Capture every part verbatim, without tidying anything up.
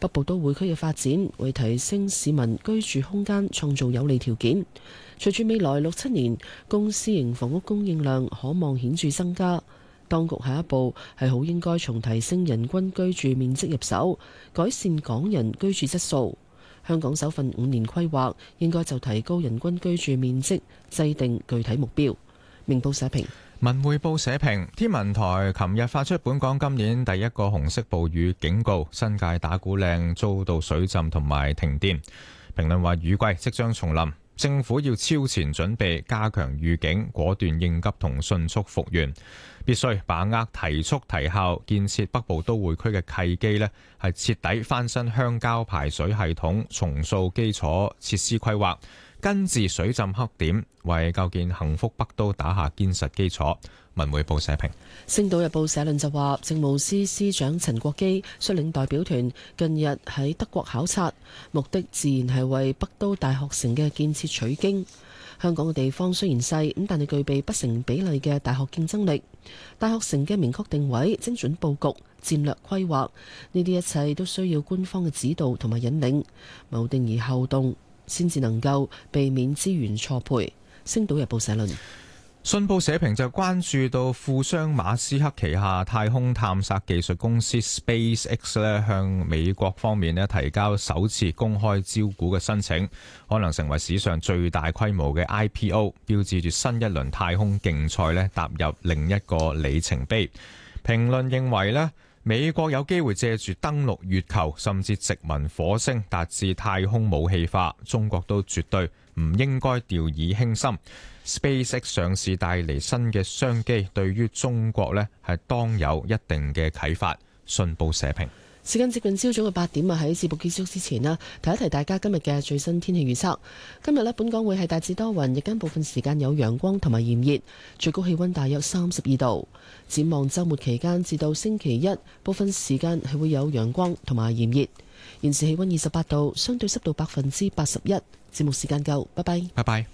北部都會區嘅發展，為提升市民居住空間創造有利條件。隨住未來六七年公私營房屋供應量可望顯著增加，當局下一步係好應該從提升人均居住面積入手，改善港人居住質素。香港首份五年規劃應該就提高人均居住面積制定具體目標。明報社評。 文匯報社評，天文台琴日發出本港今年第一個紅色暴雨警告，新界打鼓嶺遭到水浸同埋停電。評論話雨季即將重臨，政府要超前準備，加強預警，果斷應急同迅速復原。必須把握提速提效建設北部都會區嘅契機呢，係徹底翻新鄉郊排水系統，重塑基礎設施規劃，根治水浸黑點，為構建幸福北都打下堅實基礎。文匯報社評。 星島日報社論就話，政務司司長陳國基率領代表團近日喺德國考察，目的自然係為北都大學城嘅建設取經。香港嘅地方雖然細，咁但係具備不成比例嘅大學競爭力。大學城嘅明確定位、精準佈局、戰略規劃，呢啲一切都需要官方嘅指導同埋引領，謀定而後動，先至能夠避免資源錯配。星島日報社論。 信報社評就關注到富商馬斯克旗下太空探索技術公司 SpaceX 咧，向美國方面咧提交首次公開招股嘅申請，可能成為史上最大規模嘅 I P O， 標誌住新一輪太空競賽咧踏入另一個里程碑。評論認為咧，美國有機會借住登陸月球甚至殖民火星達至太空武器化，中國都絕對唔應該掉以輕心。SpaceX 上市帶嚟新嘅商機，對於中國呢係當有一定嘅啟發。信報社評。 時間接近朝早嘅八點啊，喺節目結束之前啦，提一提大家今日嘅最新天氣預測。今日呢，本港會係大致多雲，日間部分時間有陽光同埋炎熱，最高氣溫大約三十二度。展望週末期間至到星期一，部分時間係會有陽光同埋炎熱。現時氣溫二十八度，相對濕度百分之八十一。節目時間夠，拜拜。 拜拜。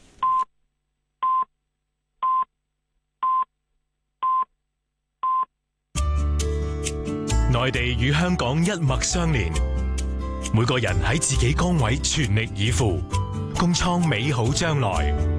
內地與香港一脈相連，每個人喺自己崗位全力以赴，共創美好將來。